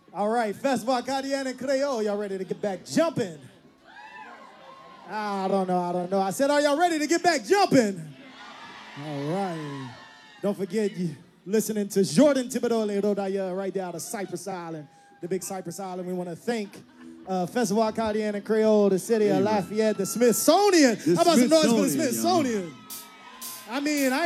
All right, Festival Acadiana and Creole, y'all ready to get back jumping? I don't know. I said, are y'all ready to get back jumping? All right. Don't forget, you listening to Jordan Thibodeau right there out of Cypress Island, the big Cypress Island. We want to thank Festival Acadiana and Creole, the city of Lafayette, the Smithsonian. How about some noise for the Smithsonian? I mean,